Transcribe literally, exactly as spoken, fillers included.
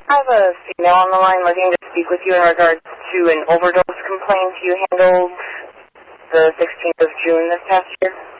I have a female on the line looking to speak with you in regards to an overdose complaint you handled the sixteenth of June this past year.